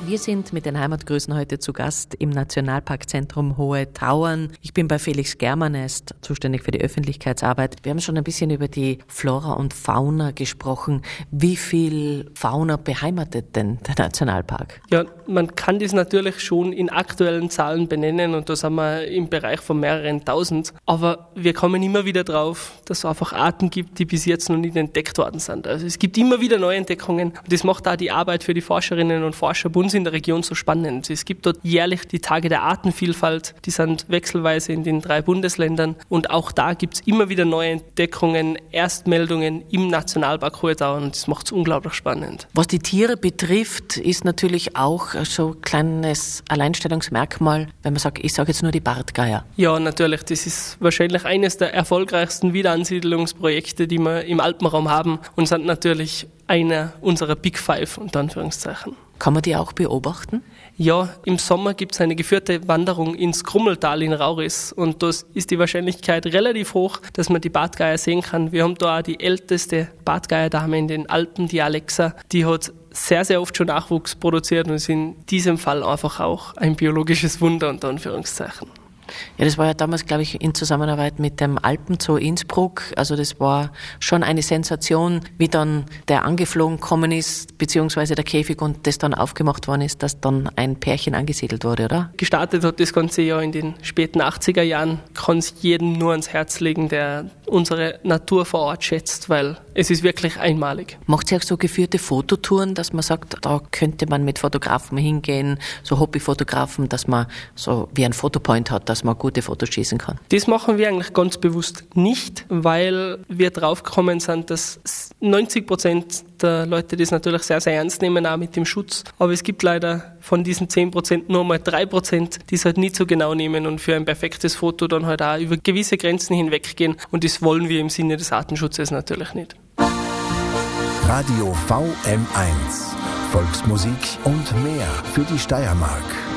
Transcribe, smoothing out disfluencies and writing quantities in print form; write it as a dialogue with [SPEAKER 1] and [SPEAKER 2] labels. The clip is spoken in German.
[SPEAKER 1] Wir sind mit den Heimatgrüßen heute zu Gast im Nationalparkzentrum Hohe Tauern. Ich bin bei Felix Germann, er ist zuständig für die Öffentlichkeitsarbeit. Wir haben schon ein bisschen über die Flora und Fauna gesprochen. Wie viel Fauna beheimatet denn der Nationalpark?
[SPEAKER 2] Ja, man kann das natürlich schon in aktuellen Zahlen benennen und da sind wir im Bereich von mehreren tausend. Aber wir kommen immer wieder drauf, dass es einfach Arten gibt, die bis jetzt noch nicht entdeckt worden sind. Also es gibt immer wieder Neuentdeckungen und das macht auch die Arbeit für die Forscherinnen und Forscher bei uns in der Region so spannend. Es gibt dort jährlich die Tage der Artenvielfalt, die sind wechselweise in den 3 Bundesländern und auch da gibt es immer wieder neue Entdeckungen, Erstmeldungen im Nationalpark Hohe Tauern und das macht es unglaublich spannend.
[SPEAKER 1] Was die Tiere betrifft, ist natürlich auch so ein kleines Alleinstellungsmerkmal, wenn man sagt, ich sage jetzt nur die Bartgeier.
[SPEAKER 2] Ja, natürlich, das ist wahrscheinlich eines der erfolgreichsten Wiederansiedlungsprojekte, die wir im Alpenraum haben und sind natürlich einer unserer Big Five, unter Anführungszeichen.
[SPEAKER 1] Kann man die auch beobachten?
[SPEAKER 2] Ja, im Sommer gibt es eine geführte Wanderung ins Krummeltal in Rauris und da ist die Wahrscheinlichkeit relativ hoch, dass man die Bartgeier sehen kann. Wir haben da auch die älteste Bartgeierdame in den Alpen, die Alexa, die hat sehr, sehr oft schon Nachwuchs produziert und ist in diesem Fall einfach auch ein biologisches Wunder, unter Anführungszeichen.
[SPEAKER 1] Ja, das war ja damals, glaube ich, in Zusammenarbeit mit dem Alpenzoo Innsbruck. Also das war schon eine Sensation, wie dann der angeflogen gekommen ist, beziehungsweise der Käfig und das dann aufgemacht worden ist, dass dann ein Pärchen angesiedelt wurde, oder?
[SPEAKER 2] Gestartet hat das Ganze ja in den späten 80er Jahren. Kann es jedem nur ans Herz legen, der unsere Natur vor Ort schätzt, weil es ist wirklich einmalig.
[SPEAKER 1] Macht ihr auch so geführte Fototouren, dass man sagt, da könnte man mit Fotografen hingehen, so Hobbyfotografen, dass man so wie ein Fotopoint hat, dass man gute Fotos schießen kann?
[SPEAKER 2] Das machen wir eigentlich ganz bewusst nicht, weil wir draufgekommen sind, dass 90% der Leute das natürlich sehr, sehr ernst nehmen, auch mit dem Schutz. Aber es gibt leider von diesen 10% nur mal 3%, die es halt nicht so genau nehmen und für ein perfektes Foto dann halt auch über gewisse Grenzen hinweggehen. Und das wollen wir im Sinne des Artenschutzes natürlich nicht.
[SPEAKER 3] Radio VM1. Volksmusik und mehr für die Steiermark.